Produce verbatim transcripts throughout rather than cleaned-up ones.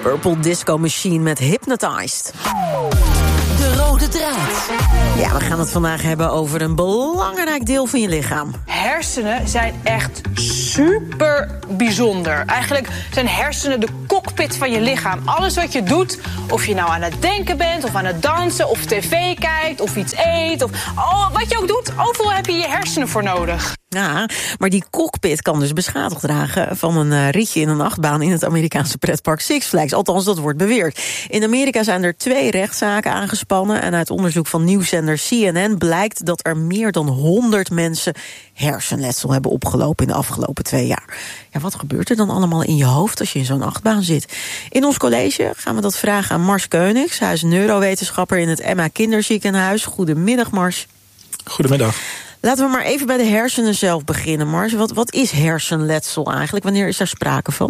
Purple Disco Machine met Hypnotized. De rode draad. Ja, we gaan het vandaag hebben over een belangrijk deel van je lichaam. Hersenen zijn echt super bijzonder. Eigenlijk zijn hersenen de cockpit van je lichaam. Alles wat je doet, of je nou aan het denken bent, of aan het dansen, of tv kijkt, of iets eet, of oh, wat je ook doet, overal heb je je hersenen voor nodig. Ja, maar die cockpit kan dus beschadigd raken van een uh, ritje in een achtbaan in het Amerikaanse pretpark Six Flags. Althans, dat wordt beweerd. In Amerika zijn er twee rechtszaken aangespannen en uit onderzoek van nieuwszender C N N blijkt dat er meer dan honderd mensen hersenletsel hebben opgelopen in de afgelopen twee jaar. Ja, wat gebeurt er dan allemaal in je hoofd als je in zo'n achtbaan zit? In ons college gaan we dat vragen aan Mars Keunigs. Hij is neurowetenschapper in het Emma Kinderziekenhuis. Goedemiddag, Mars. Goedemiddag. Laten we maar even bij de hersenen zelf beginnen, Mars. Wat, wat is hersenletsel eigenlijk? Wanneer is daar sprake van?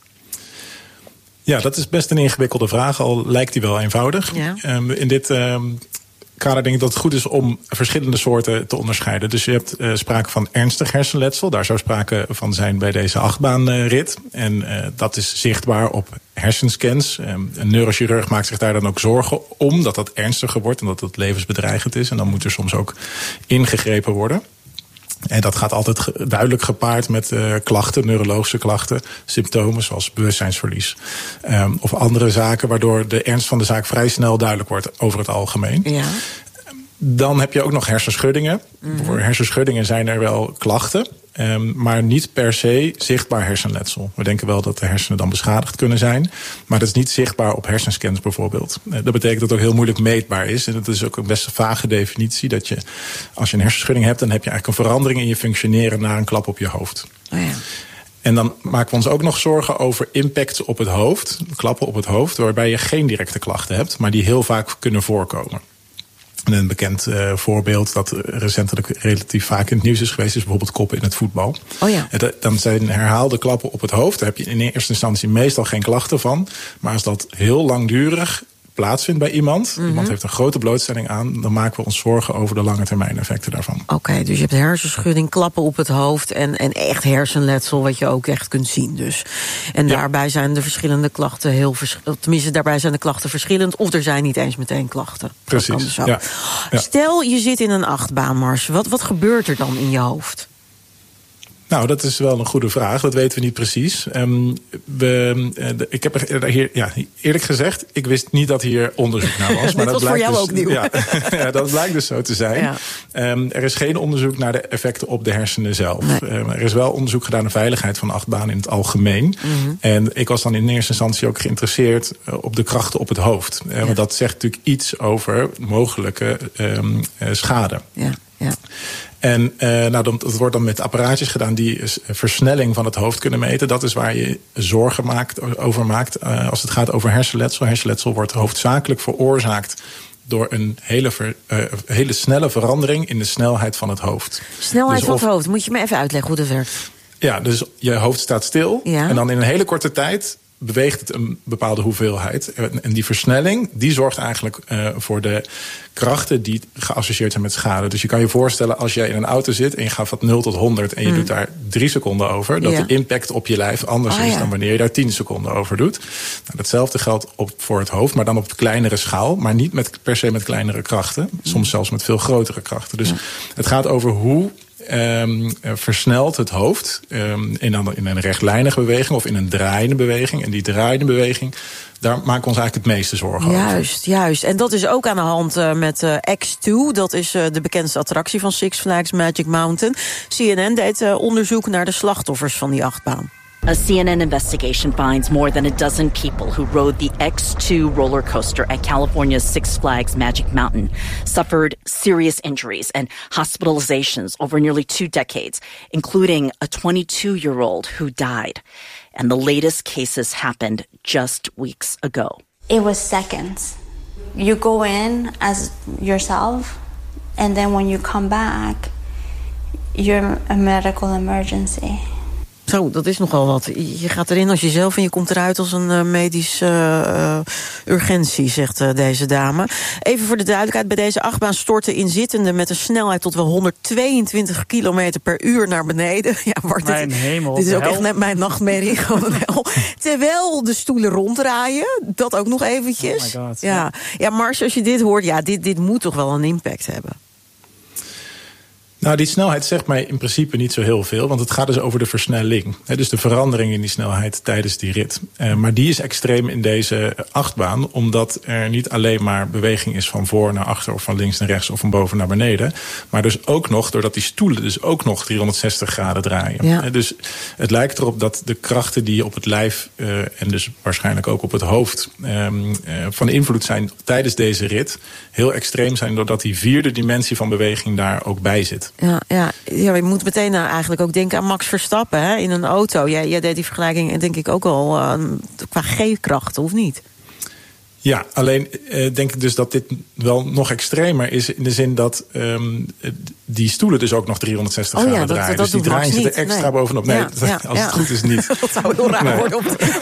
Ja, dat is best een ingewikkelde vraag, al lijkt die wel eenvoudig. Ja. Um, in dit um, kader denk ik dat het goed is om verschillende soorten te onderscheiden. Dus je hebt uh, sprake van ernstig hersenletsel. Daar zou sprake van zijn bij deze achtbaanrit. En uh, dat is zichtbaar op hersenscans. Um, een neurochirurg maakt zich daar dan ook zorgen om dat dat ernstiger wordt en dat het levensbedreigend is. En dan moet er soms ook ingegrepen worden. En dat gaat altijd ge- duidelijk gepaard met uh, klachten, neurologische klachten, symptomen zoals bewustzijnsverlies. Um, of andere zaken waardoor de ernst van de zaak vrij snel duidelijk wordt over het algemeen. Ja. Dan heb je ook nog hersenschuddingen. Mm-hmm. Voor hersenschuddingen zijn er wel klachten, um, maar niet per se zichtbaar hersenletsel. We denken wel dat de hersenen dan beschadigd kunnen zijn, maar dat is niet zichtbaar op hersenscans bijvoorbeeld. Uh, dat betekent dat het ook heel moeilijk meetbaar is. En dat is ook een best een vage definitie. Dat je, als je een hersenschudding hebt, dan heb je eigenlijk een verandering in je functioneren na een klap op je hoofd. Oh ja. En dan maken we ons ook nog zorgen over impact op het hoofd, klappen op het hoofd, waarbij je geen directe klachten hebt, maar die heel vaak kunnen voorkomen. Een bekend uh, voorbeeld dat recentelijk relatief vaak in het nieuws is geweest is bijvoorbeeld koppen in het voetbal. Oh ja. Dan zijn herhaalde klappen op het hoofd. Daar heb je in eerste instantie meestal geen klachten van. Maar als dat heel langdurig plaatsvindt bij iemand, mm-hmm. iemand heeft een grote blootstelling aan, dan maken we ons zorgen over de lange termijn effecten daarvan. Oké, okay, dus je hebt hersenschudding, klappen op het hoofd en, en echt hersenletsel, wat je ook echt kunt zien dus. En ja. daarbij zijn de verschillende klachten heel verschillend. Tenminste, daarbij zijn de klachten verschillend, of er zijn niet eens meteen klachten. Precies. Dus ja. Ja. Stel, je zit in een achtbaan, Mars. Wat, wat gebeurt er dan in je hoofd? Nou, dat is wel een goede vraag. Dat weten we niet precies. Um, we, uh, de, ik heb er hier, ja, eerlijk gezegd, ik wist niet dat hier onderzoek naar was. Maar dat was blijkt voor jou dus, ook nieuw. Ja, ja, dat blijkt dus zo te zijn. Ja. Um, er is geen onderzoek naar de effecten op de hersenen zelf. Nee. Um, er is wel onderzoek gedaan naar veiligheid van de achtbaan in het algemeen. Mm-hmm. En ik was dan in eerste instantie ook geïnteresseerd uh, op de krachten op het hoofd. Uh, ja. Want dat zegt natuurlijk iets over mogelijke um, uh, schade. Ja, ja. En uh, nou, dat wordt dan met apparaatjes gedaan die versnelling van het hoofd kunnen meten. Dat is waar je zorgen maakt, over maakt uh, als het gaat over hersenletsel. Hersenletsel wordt hoofdzakelijk veroorzaakt door een hele, ver, uh, hele snelle verandering in de snelheid van het hoofd. Snelheid dus van of, het hoofd, moet je me even uitleggen hoe dat werkt? Ja, dus je hoofd staat stil ja. en dan in een hele korte tijd beweegt het een bepaalde hoeveelheid. En die versnelling, die zorgt eigenlijk uh, voor de krachten die geassocieerd zijn met schade. Dus je kan je voorstellen, als jij in een auto zit en je gaat van nul tot honderd en je mm. doet daar drie seconden over, dat ja. de impact op je lijf anders oh, is ja. dan wanneer je daar tien seconden over doet. Nou, datzelfde geldt op, voor het hoofd, maar dan op kleinere schaal, maar niet met, per se met kleinere krachten. Mm. Soms zelfs met veel grotere krachten. Dus ja. het gaat over hoe Um, versnelt het hoofd um, in, een, in een rechtlijnige beweging of in een draaiende beweging. En die draaiende beweging, daar maken we ons eigenlijk het meeste zorgen juist, over. Juist, juist. En dat is ook aan de hand uh, met uh, X twee. Dat is uh, de bekendste attractie van Six Flags Magic Mountain. C N N deed uh, onderzoek naar de slachtoffers van die achtbaan. A C N N investigation finds more than a dozen people who rode the X two roller coaster at California's Six Flags Magic Mountain suffered serious injuries and hospitalizations over nearly two decades, including a twenty-two-year-old who died. And the latest cases happened just weeks ago. It was seconds. You go in as yourself, and then when you come back, you're a medical emergency. Zo, dat is nogal wat. Je gaat erin als jezelf en je komt eruit als een uh, medische uh, urgentie, zegt uh, deze dame. Even voor de duidelijkheid, bij deze achtbaan storten inzittenden met een snelheid tot wel honderdtweeëntwintig kilometer per uur naar beneden. Ja, Bart, mijn dit, hemel, dit is ook hel. echt net mijn nachtmerrie. Gewoon een hel. Terwijl de stoelen ronddraaien, dat ook nog eventjes. Oh my God, ja. ja. ja, Mars, als je dit hoort, ja, dit, dit moet toch wel een impact hebben. Nou, die snelheid zegt mij in principe niet zo heel veel, want het gaat dus over de versnelling. He, dus de verandering in die snelheid tijdens die rit. Uh, maar die is extreem in deze achtbaan, omdat er niet alleen maar beweging is van voor naar achter of van links naar rechts of van boven naar beneden. Maar dus ook nog, doordat die stoelen dus ook nog driehonderdzestig graden draaien. Ja. Uh, dus het lijkt erop dat de krachten die op het lijf uh, en dus waarschijnlijk ook op het hoofd um, uh, van invloed zijn tijdens deze rit heel extreem zijn, doordat die vierde dimensie van beweging daar ook bij zit. Ja, ja, ja, je moet meteen nou eigenlijk ook denken aan Max Verstappen, hè, in een auto. Jij, jij deed die vergelijking denk ik ook al uh, qua G-krachten, of niet? Ja, alleen uh, denk ik dus dat dit wel nog extremer is, in de zin dat um, die stoelen dus ook nog driehonderdzestig oh, ja, graden dat, draaien. dat dus die draaien zitten extra nee. bovenop. Nee, ja, dat, ja, als ja. het goed is niet. Dat zou heel raar nee. worden. Op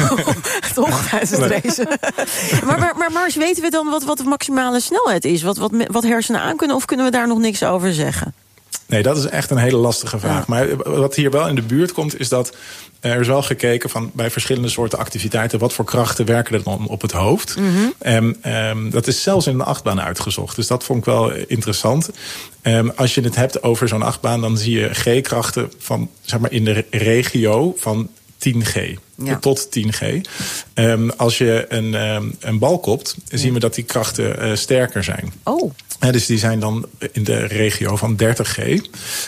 de, toch, tijdens het nee. racen. maar, maar, maar Mars, weten we dan wat, wat de maximale snelheid is? Wat, wat, wat hersenen aan kunnen, of kunnen we daar nog niks over zeggen? Nee, dat is echt een hele lastige vraag. Ja. Maar wat hier wel in de buurt komt, is dat er is wel gekeken van bij verschillende soorten activiteiten, wat voor krachten werken er dan op het hoofd. Mm-hmm. En um, dat is zelfs in een achtbaan uitgezocht. Dus dat vond ik wel interessant. Um, als je het hebt over zo'n achtbaan, dan zie je G-krachten van, zeg maar, in de regio van tien G. Ja. Tot tien G. Um, als je een, um, een bal kopt, ja. zien we dat die krachten uh, sterker zijn. Oh. Ja, dus die zijn dan in de regio van dertig G.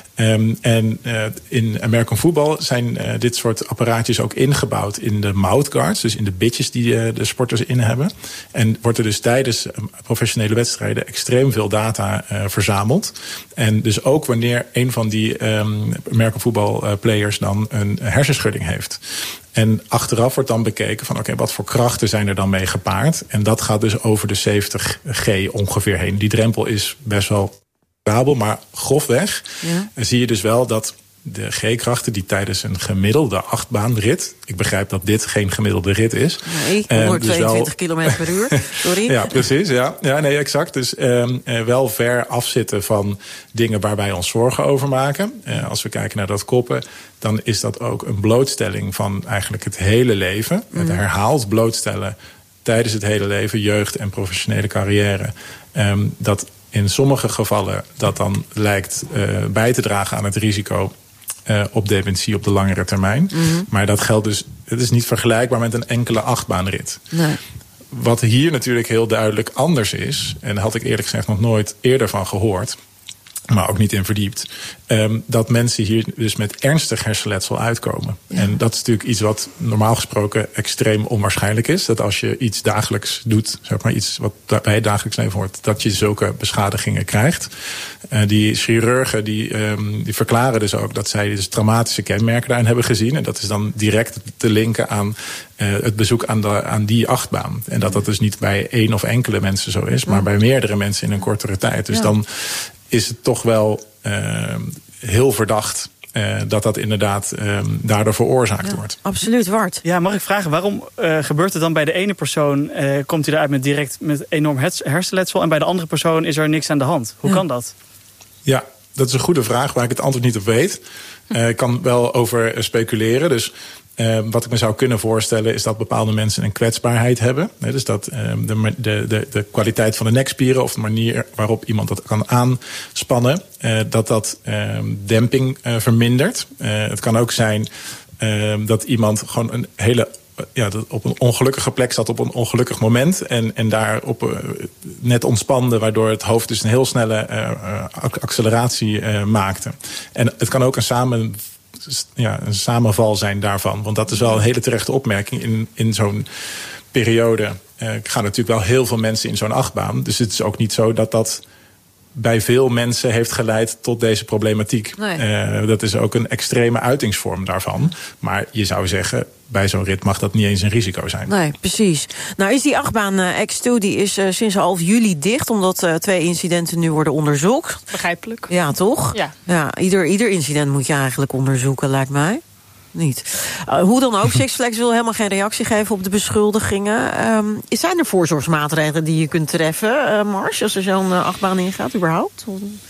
Um, en uh, in American Football zijn uh, dit soort apparaatjes ook ingebouwd in de mouthguards, dus in de bitjes die uh, de sporters in hebben. En wordt er dus tijdens uh, professionele wedstrijden extreem veel data uh, verzameld. En dus ook wanneer een van die um, American Football uh, players dan een hersenschudding heeft. En achteraf wordt dan bekeken van oké, okay, wat voor krachten zijn er dan mee gepaard? En dat gaat dus over de zeventig G ongeveer heen. Die drempel is best wel variabel, maar grofweg ja. zie je dus wel dat de G-krachten die tijdens een gemiddelde achtbaanrit, ik begrijp dat dit geen gemiddelde rit is. Nee, honderdtweeëntwintig dus kilometer per uur, sorry. Ja, precies, ja. Ja, nee, exact. Dus um, uh, wel ver afzitten van dingen waar wij ons zorgen over maken. Uh, als we kijken naar dat koppen, dan is dat ook een blootstelling van eigenlijk het hele leven. Mm. Het herhaald blootstellen tijdens het hele leven, jeugd en professionele carrière. Um, dat in sommige gevallen dat dan lijkt uh, bij te dragen aan het risico Uh, op dementie op de langere termijn. Mm-hmm. Maar dat geldt dus, het is niet vergelijkbaar met een enkele achtbaanrit. Nee. Wat hier natuurlijk heel duidelijk anders is, en daar had ik eerlijk gezegd nog nooit eerder van gehoord, maar ook niet in verdiept, um, dat mensen hier dus met ernstig hersenletsel uitkomen. Ja. En dat is natuurlijk iets wat normaal gesproken extreem onwaarschijnlijk is. Dat als je iets dagelijks doet, zeg maar iets wat bij het dagelijks leven hoort, dat je zulke beschadigingen krijgt. Uh, die chirurgen die, um, die verklaren dus ook dat zij dus traumatische kenmerken daarin hebben gezien. En dat is dan direct te linken aan uh, het bezoek aan, de, aan die achtbaan. En dat dat dus niet bij één of enkele mensen zo is, maar ja. bij meerdere mensen in een kortere tijd. Dus ja. dan is het toch wel uh, heel verdacht uh, dat dat inderdaad uh, daardoor veroorzaakt ja, wordt. Absoluut, Wart. Ja, mag ik vragen, waarom uh, gebeurt het dan bij de ene persoon, uh, komt hij eruit met direct met enorm hersenletsel, en bij de andere persoon is er niks aan de hand? Hoe ja. kan dat? Ja, dat is een goede vraag waar ik het antwoord niet op weet. Uh, ik kan wel over uh, speculeren. Dus Uh, wat ik me zou kunnen voorstellen is dat bepaalde mensen een kwetsbaarheid hebben. Nee, dus dat uh, de, de, de, de kwaliteit van de nekspieren of de manier waarop iemand dat kan aanspannen, uh, dat dat uh, demping uh, vermindert. Uh, het kan ook zijn uh, dat iemand gewoon een hele ja, dat op een ongelukkige plek zat op een ongelukkig moment. En, en daar op, uh, net ontspande, waardoor het hoofd dus een heel snelle uh, acceleratie uh, maakte. En het kan ook een samen... Ja, een samenval zijn daarvan. Want dat is wel een hele terechte opmerking. In, in zo'n periode uh, gaan natuurlijk wel heel veel mensen in zo'n achtbaan. Dus het is ook niet zo dat dat bij veel mensen heeft geleid tot deze problematiek. Nee. Uh, dat is ook een extreme uitingsvorm daarvan. Maar je zou zeggen, bij zo'n rit mag dat niet eens een risico zijn. Nee, precies. Nou is die achtbaan uh, X twee die is uh, sinds half juli dicht, omdat uh, twee incidenten nu worden onderzocht. Begrijpelijk. Ja, toch? Ja. ja ieder, ieder incident moet je eigenlijk onderzoeken, lijkt mij. niet. Uh, hoe dan ook, Six Flags wil helemaal geen reactie geven op de beschuldigingen. Um, zijn er voorzorgsmaatregelen die je kunt treffen, uh, Mars, als er zo'n uh, achtbaan ingaat, überhaupt?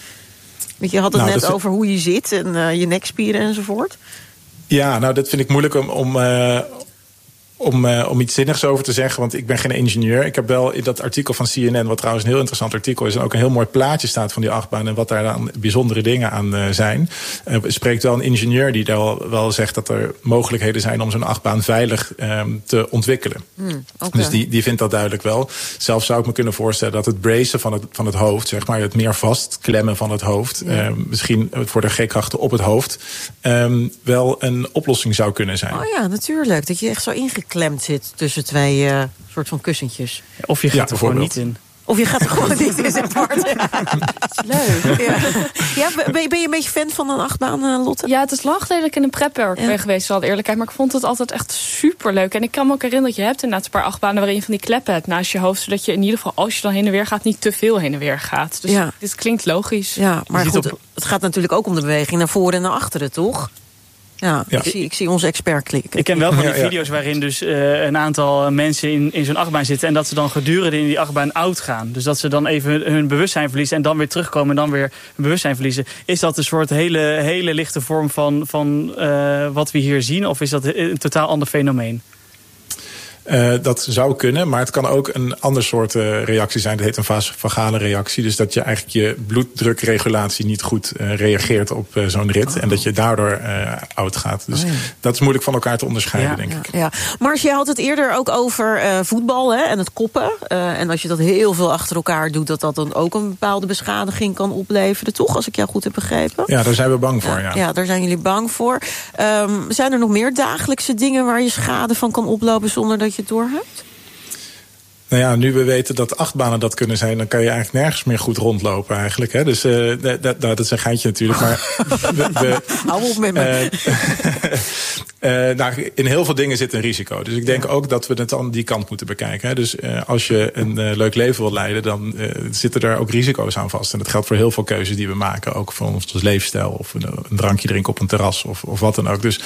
Want je had het nou, net over hoe je zit en uh, je nekspieren enzovoort. Ja, nou, dat vind ik moeilijk om... om uh, Om, uh, om iets zinnigs over te zeggen, want ik ben geen ingenieur. Ik heb wel in dat artikel van C N N, wat trouwens een heel interessant artikel is, en ook een heel mooi plaatje staat van die achtbaan en wat daar dan bijzondere dingen aan uh, zijn. Uh, spreekt wel een ingenieur die wel, wel zegt dat er mogelijkheden zijn om zo'n achtbaan veilig um, te ontwikkelen. Mm, okay. Dus die, die vindt dat duidelijk wel. Zelfs zou ik me kunnen voorstellen dat het bracen van het, van het hoofd, zeg maar, het meer vastklemmen van het hoofd, ja. uh, misschien voor de G-krachten op het hoofd, um, wel een oplossing zou kunnen zijn. Oh ja, natuurlijk. Dat je echt zo ingeklemd Klemt zit tussen twee uh, soort van kussentjes. Of je gaat ja, er gewoon niet in. Of je gaat er gewoon niet in, zeg maar. Leuk. Ja. Ja, ben, je, ben je een beetje fan van een achtbaan, uh, Lotte? Ja, het is lang geleden dat ik in een pretpark ja. ben geweest, voor alle eerlijkheid. Maar ik vond het altijd echt superleuk. En ik kan me ook herinneren dat je hebt inderdaad een paar achtbanen waarin je van die kleppen hebt naast je hoofd. Zodat je in ieder geval, als je dan heen en weer gaat, niet te veel heen en weer gaat. Dus ja. dit klinkt logisch. Ja, maar goed, op... het gaat natuurlijk ook om de beweging naar voren en naar achteren, toch? Ja, ja. Ik, zie, ik zie onze expert klikken. Ik ken wel van die video's waarin dus uh, een aantal mensen in, in zo'n achtbaan zitten en dat ze dan gedurende in die achtbaan oud gaan. Dus dat ze dan even hun bewustzijn verliezen en dan weer terugkomen en dan weer hun bewustzijn verliezen. Is dat een soort hele, hele lichte vorm van, van uh, wat we hier zien, of is dat een totaal ander fenomeen? Uh, dat zou kunnen, maar het kan ook een ander soort uh, reactie zijn. Dat heet een vasovagale reactie. Dus dat je eigenlijk je bloeddrukregulatie niet goed uh, reageert op uh, zo'n rit. Oh. En dat je daardoor uh, oud gaat. Dus oh, ja. dat is moeilijk van elkaar te onderscheiden, ja, denk ja, ik. Ja. Mars, jij had het eerder ook over uh, voetbal, hè, en het koppen. Uh, en als je dat heel veel achter elkaar doet, dat dat dan ook een bepaalde beschadiging kan opleveren. Toch, als ik jou goed heb begrepen? Ja, daar zijn we bang voor, ja. Ja, ja daar zijn jullie bang voor. Um, zijn er nog meer dagelijkse dingen waar je schade van kan oplopen zonder dat je het doorhebt? Nou ja, nu we weten dat achtbanen dat kunnen zijn, dan kan je eigenlijk nergens meer goed rondlopen eigenlijk. Hè? Dus uh, dat, dat, dat is een geintje natuurlijk. Maar we, we, hou op met me. Uh, uh, nou, in heel veel dingen zit een risico. Dus ik denk ja. ook dat we het aan die kant moeten bekijken. Hè? Dus uh, als je een uh, leuk leven wil leiden, dan uh, zitten er ook risico's aan vast. En dat geldt voor heel veel keuzes die we maken. Ook voor ons leefstijl of een, een drankje drinken op een terras of, of wat dan ook. Dus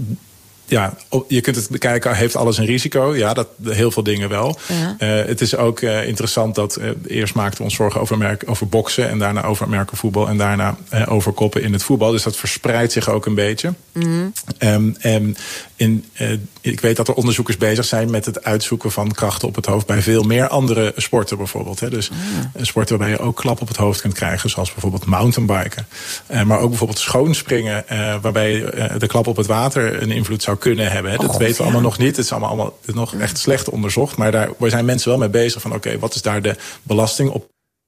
ja, je kunt het bekijken, heeft alles een risico? Ja, dat, heel veel dingen wel. Ja. Uh, het is ook uh, interessant dat uh, eerst maakten we ons zorgen over, merk, over boksen en daarna over merkenvoetbal en daarna uh, over koppen in het voetbal. Dus dat verspreidt zich ook een beetje. Mm-hmm. Um, um, in, uh, ik weet dat er onderzoekers bezig zijn met het uitzoeken van krachten op het hoofd bij veel meer andere sporten bijvoorbeeld. Hè. Dus mm. sporten waarbij je ook klap op het hoofd kunt krijgen, zoals bijvoorbeeld mountainbiken. Uh, maar ook bijvoorbeeld schoonspringen, uh, waarbij uh, de klap op het water een invloed zou kunnen hebben. Hè. Dat oh, weten we ja. allemaal nog niet. Het is allemaal, allemaal het is nog echt slecht onderzocht. Maar daar zijn mensen wel mee bezig van oké, okay, wat is daar de belasting op?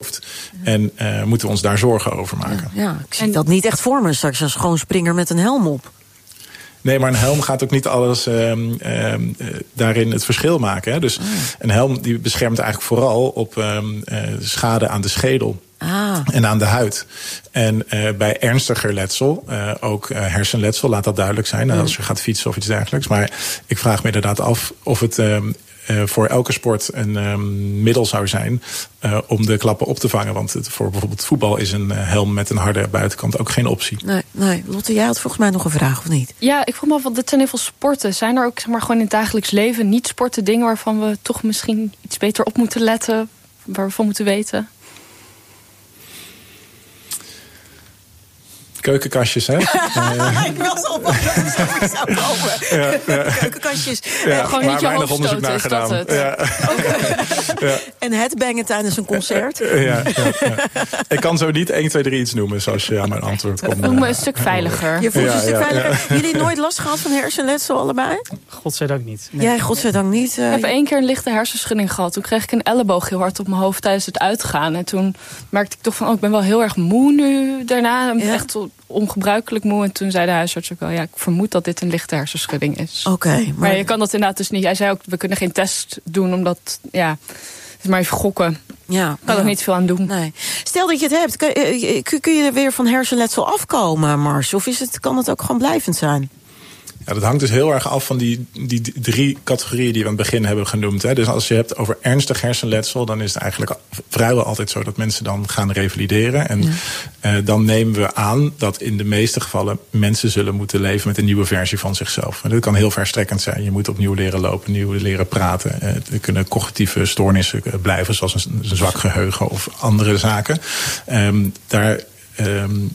En uh, moeten we ons daar zorgen over maken. Ja, ja, ik zie en dat niet echt voor me straks, een schoonspringer met een helm op. Nee, maar een helm gaat ook niet alles uh, uh, daarin het verschil maken. Hè. Dus oh. een helm die beschermt eigenlijk vooral op uh, uh, schade aan de schedel. Ah. En aan de huid. En uh, bij ernstiger letsel, uh, ook uh, hersenletsel, laat dat duidelijk zijn. Mm. Als je gaat fietsen of iets dergelijks. Maar ik vraag me inderdaad af of het uh, uh, voor elke sport een um, middel zou zijn uh, om de klappen op te vangen. Want het, voor bijvoorbeeld voetbal is een uh, helm met een harde buitenkant ook geen optie. Nee, nee. Lotte, jij had volgens mij nog een vraag, of niet? Ja, ik vroeg me af, want dit zijn heel veel sporten. Zijn er ook, zeg maar, gewoon in het dagelijks leven niet sporten dingen waarvan we toch misschien iets beter op moeten letten, waar we van moeten weten? Keukenkastjes, hè? Ik was al bang dat het zou komen. Ja, ja. Keukenkastjes. Ja, uh, gewoon niet je hoofd stoten, naar gedaan. Het. Ja. Okay. Ja. En headbangen tijdens een concert. Ja, ja, ja. Ik kan zo niet één, twee, drie iets noemen, zoals je aan mijn antwoord komt. Voel me een stuk veiliger. Je voelt je ja, een stuk ja, veiliger. Ja. Jullie nooit last gehad van hersenletsel allebei? Godzijdank niet. Nee. Jij, godzijdank niet. Uh, ik heb één keer een lichte hersenschudding gehad. Toen kreeg ik een elleboog heel hard op mijn hoofd tijdens het uitgaan. En toen merkte ik toch van, oh, ik ben wel heel erg moe nu daarna. Ja. Echt ongebruikelijk moe. En toen zei de huisarts ook wel, ja, ik vermoed dat dit een lichte hersenschudding is. Oké. Okay, maar... maar je kan dat inderdaad dus niet. Hij zei ook, we kunnen geen test doen, omdat, ja, het is maar even gokken. Ja, ik kan ja. er niet veel aan doen. Nee. Stel dat je het hebt, kun, kun je er weer van hersenletsel afkomen, Mars? Of is het, kan het ook gewoon blijvend zijn? Ja, dat hangt dus heel erg af van die, die drie categorieën die we aan het begin hebben genoemd. Hè. Dus als je hebt over ernstig hersenletsel, dan is het eigenlijk vrijwel altijd zo dat mensen dan gaan revalideren. En ja. uh, dan nemen we aan dat in de meeste gevallen mensen zullen moeten leven met een nieuwe versie van zichzelf. En dat kan heel verstrekkend zijn. Je moet opnieuw leren lopen, opnieuw leren praten. Uh, er kunnen cognitieve stoornissen blijven, zoals een, een zwak geheugen of andere zaken. Um, daar... Um,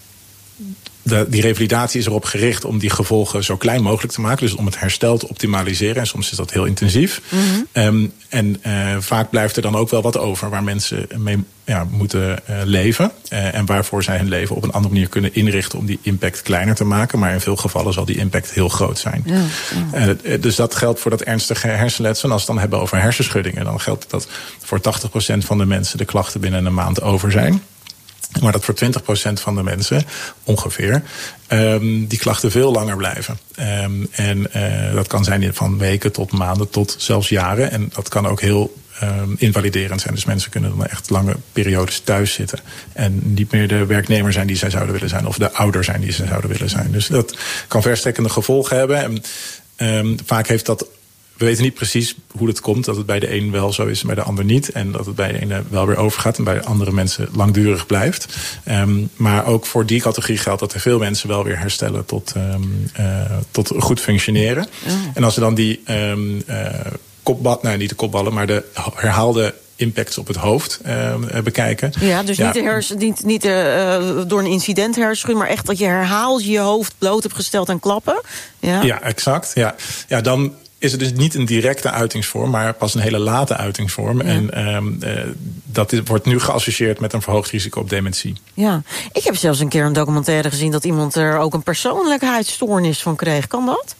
De, die revalidatie is erop gericht om die gevolgen zo klein mogelijk te maken. Dus om het herstel te optimaliseren. En soms is dat heel intensief. Mm-hmm. Um, en uh, vaak blijft er dan ook wel wat over waar mensen mee ja, moeten uh, leven. Uh, en waarvoor zij hun leven op een andere manier kunnen inrichten om die impact kleiner te maken. Maar in veel gevallen zal die impact heel groot zijn. Ja, ja. Uh, dus dat geldt voor dat ernstige hersenletsel. En als we het dan hebben over hersenschuddingen, dan geldt dat voor tachtig procent van de mensen de klachten binnen een maand over zijn. Maar dat voor twintig procent van de mensen ongeveer um, die klachten veel langer blijven. Um, en uh, dat kan zijn van weken tot maanden tot zelfs jaren. En dat kan ook heel um, invaliderend zijn. Dus mensen kunnen dan echt lange periodes thuis zitten. En niet meer de werknemer zijn die zij zouden willen zijn. Of de ouder zijn die zij zouden willen zijn. Dus dat kan verstrekkende gevolgen hebben. En um, vaak heeft dat... We weten niet precies hoe het komt, dat het bij de een wel zo is en bij de ander niet. En dat het bij de ene wel weer overgaat en bij andere mensen langdurig blijft. Um, maar ook voor die categorie geldt dat er veel mensen wel weer herstellen tot, um, uh, tot goed functioneren. Oh. En als we dan die um, uh, kopballen, nou niet de kopballen, maar de herhaalde impacts op het hoofd uh, bekijken. Ja, dus ja. niet, de hersen, niet, niet uh, door een incident hersenschudding, maar echt dat je herhaald je hoofd bloot hebt gesteld aan klappen. Ja, ja exact. Ja. Ja, dan is het dus niet een directe uitingsvorm, maar pas een hele late uitingsvorm. Ja. En um, uh, dat is, wordt nu geassocieerd met een verhoogd risico op dementie. Ja, ik heb zelfs een keer een documentaire gezien dat iemand er ook een persoonlijkheidsstoornis van kreeg. Kan dat?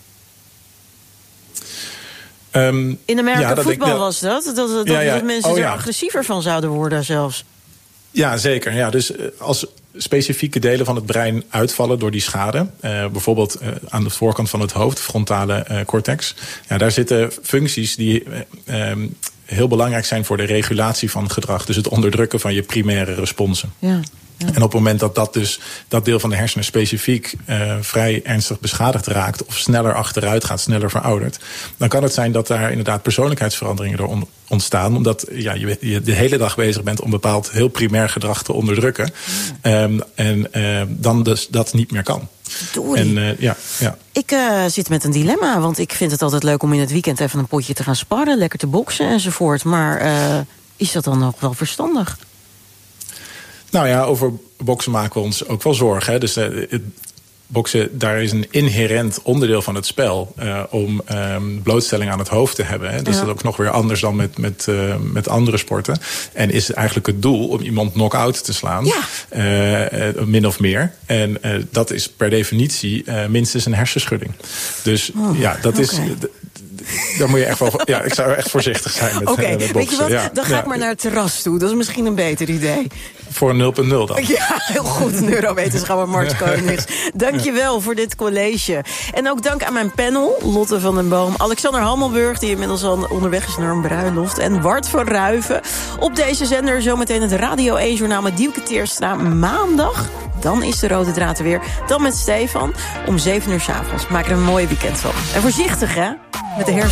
Um, In Amerika ja, voetbal ik, was dat. Dat, dat, ja, ja. dat mensen oh, er ja. agressiever van zouden worden zelfs. Ja, zeker. Ja, dus als specifieke delen van het brein uitvallen door die schade, Uh, bijvoorbeeld uh, aan de voorkant van het hoofd, frontale uh, cortex. Ja, daar zitten functies die uh, um, heel belangrijk zijn voor de regulatie van gedrag. Dus het onderdrukken van je primaire responsen. Ja. Ja. En op het moment dat dat dus dat deel van de hersenen specifiek uh, vrij ernstig beschadigd raakt of sneller achteruit gaat, sneller veroudert, dan kan het zijn dat daar inderdaad persoonlijkheidsveranderingen door on- ontstaan, omdat ja, je, je de hele dag bezig bent om bepaald heel primair gedrag te onderdrukken. Ja. Um, en uh, dan dus dat niet meer kan. En, uh, ja, ja. Ik uh, zit met een dilemma, want ik vind het altijd leuk om in het weekend even een potje te gaan sparren, lekker te boksen enzovoort. Maar uh, is dat dan nog wel verstandig? Nou ja, over boksen maken we ons ook wel zorgen. Hè. Dus uh, het boksen, daar is een inherent onderdeel van het spel Uh, om um, blootstelling aan het hoofd te hebben. Hè. Dus ja. dat is ook nog weer anders dan met, met, uh, met andere sporten. En is eigenlijk het doel om iemand knock-out te slaan. Ja. Uh, uh, min of meer. En uh, dat is per definitie uh, minstens een hersenschudding. Dus oh, ja, dat okay. is... D- Dan moet je echt wel, ja, ik zou echt voorzichtig zijn met, okay, uh, met boksen. Weet je wat, ja, dan ga ja. ik maar naar het terras toe. Dat is misschien een beter idee. Voor een nul punt nul dan. Ja, heel goed, neurowetenschapper Mart Koonigs. Dank je wel voor dit college. En ook dank aan mijn panel, Lotte van den Boom, Alexander Hammelburg, die inmiddels al onderweg is naar een bruiloft, en Bart van Ruiven. Op deze zender zometeen het Radio één-journaal met Dielke Teerstra. Maandag, dan is de rode draad er weer. Dan met Stefan om zeven uur 's avonds. Maak er een mooi weekend van. En voorzichtig, hè, met de hersen.